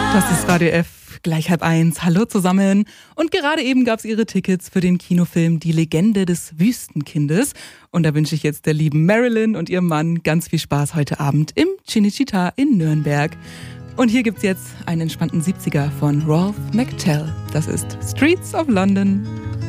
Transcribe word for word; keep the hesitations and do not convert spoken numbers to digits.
Das ist Radio F, gleich halb eins. Hallo zusammen. Und gerade eben gab es ihre Tickets für den Kinofilm Die Legende des Wüstenkindes. Und da wünsche ich jetzt der lieben Marilyn und ihrem Mann ganz viel Spaß heute Abend im Cinecittà in Nürnberg. Und hier gibt's jetzt einen entspannten siebziger von Ralph McTell. Das ist Streets of London.